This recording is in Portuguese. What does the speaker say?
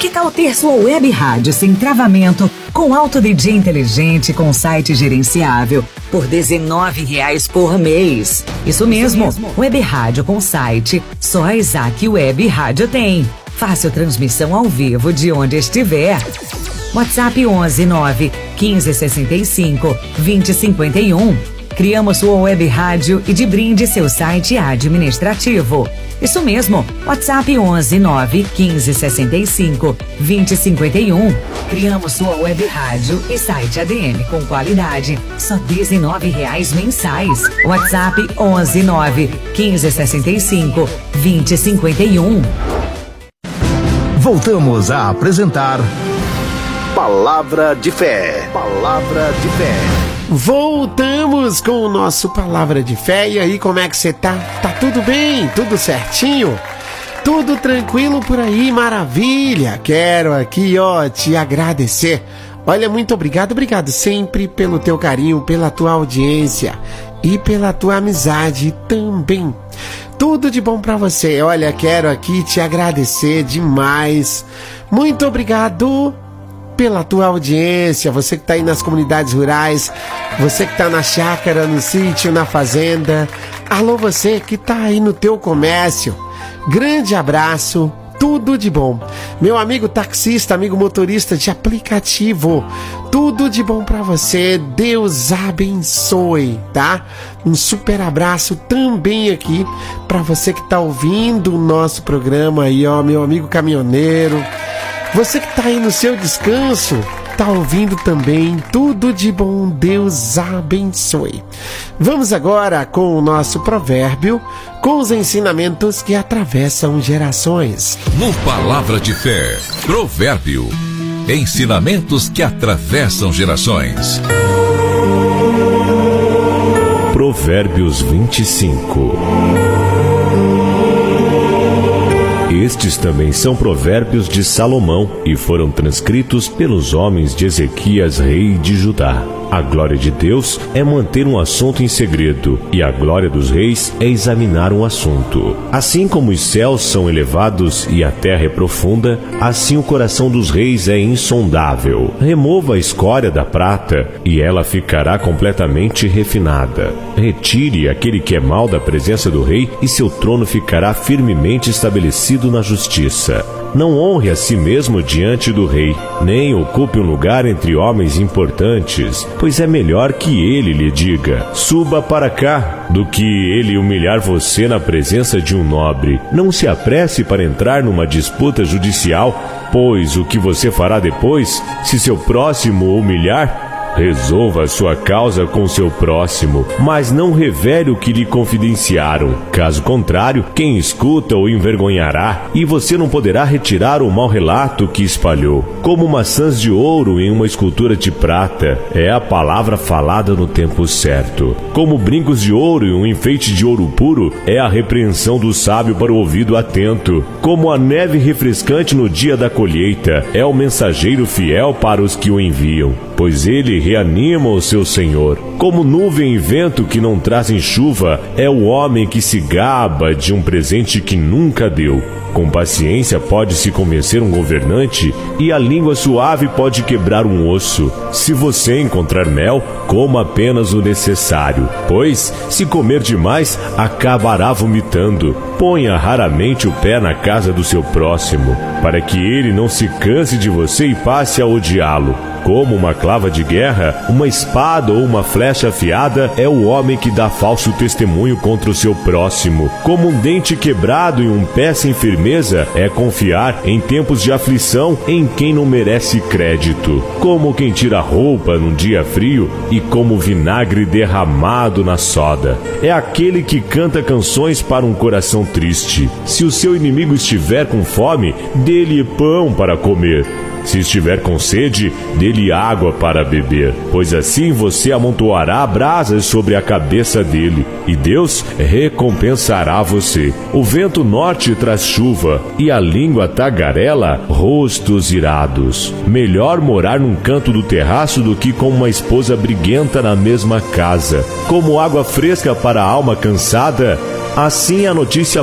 Que tal ter sua web rádio sem travamento, com alto DJ inteligente, com site gerenciável, por R$19 por mês? Isso mesmo, web rádio com site, só a Isaac Web Rádio tem. Fácil transmissão ao vivo de onde estiver. WhatsApp 11 9 15 65 20 51. Criamos sua web rádio e de brinde seu site administrativo. Isso mesmo, WhatsApp 11 9 15 65 20 51. Criamos sua web rádio e site ADM com qualidade, só R$19 mensais. WhatsApp 11 9 15 65 20 51. Voltamos a apresentar Palavra de Fé. Palavra de Fé. Voltamos com o nosso Palavra de Fé. E aí, como é que você tá? Tá tudo bem? Tudo certinho? Tudo tranquilo por aí? Maravilha! Quero aqui, te agradecer. Olha, muito obrigado sempre pelo teu carinho, pela tua audiência e pela tua amizade também. Tudo de bom pra você. Olha, quero aqui te agradecer demais. Muito obrigado pela tua audiência, você que tá aí nas comunidades rurais, você que tá na chácara, no sítio, na fazenda. Alô, você que tá aí no teu comércio. Grande abraço, tudo de bom. Meu amigo taxista, amigo motorista de aplicativo, tudo de bom pra você. Deus abençoe, tá? Um super abraço também aqui pra você que tá ouvindo o nosso programa aí, meu amigo caminhoneiro. Você que tá aí no seu descanso, tá ouvindo também, tudo de bom, Deus abençoe. Vamos agora com o nosso provérbio, com os ensinamentos que atravessam gerações. No Palavra de Fé, provérbio, ensinamentos que atravessam gerações. Provérbios 25. Estes também são provérbios de Salomão e foram transcritos pelos homens de Ezequias, rei de Judá. A glória de Deus é manter um assunto em segredo, e a glória dos reis é examinar um assunto. Assim como os céus são elevados e a terra é profunda, assim o coração dos reis é insondável. Remova a escória da prata, e ela ficará completamente refinada. Retire aquele que é mau da presença do rei, e seu trono ficará firmemente estabelecido na justiça. Não honre a si mesmo diante do rei, nem ocupe um lugar entre homens importantes, pois é melhor que ele lhe diga: suba para cá, do que ele humilhar você na presença de um nobre. Não se apresse para entrar numa disputa judicial, pois o que você fará depois, se seu próximo o humilhar? Resolva a sua causa com seu próximo, mas não revele o que lhe confidenciaram. Caso contrário, quem escuta o envergonhará, e você não poderá retirar o mau relato que espalhou. Como maçãs de ouro em uma escultura de prata, é a palavra falada no tempo certo. Como brincos de ouro em um enfeite de ouro puro, é a repreensão do sábio para o ouvido atento. Como a neve refrescante no dia da colheita, é o mensageiro fiel para os que o enviam, pois ele reanima o seu senhor. Como nuvem e vento que não trazem chuva, é o homem que se gaba de um presente que nunca deu. Com paciência pode-se convencer um governante, e a língua suave pode quebrar um osso. Se você encontrar mel, coma apenas o necessário, pois, se comer demais, acabará vomitando. Ponha raramente o pé na casa do seu próximo, para que ele não se canse de você e passe a odiá-lo. Como uma clava de guerra, uma espada ou uma flecha afiada é o homem que dá falso testemunho contra o seu próximo. Como um dente quebrado e um pé sem firmeza é confiar em tempos de aflição em quem não merece crédito. Como quem tira roupa num dia frio e como vinagre derramado na soda. É aquele que canta canções para um coração triste. Se o seu inimigo estiver com fome, dê-lhe pão para comer. Se estiver com sede, dê-lhe água para beber, pois assim você amontoará brasas sobre a cabeça dele, e Deus recompensará você. O vento norte traz chuva, e a língua tagarela rostos irados. Melhor morar num canto do terraço do que com uma esposa briguenta na mesma casa. Como água fresca para a alma cansada, assim a notícia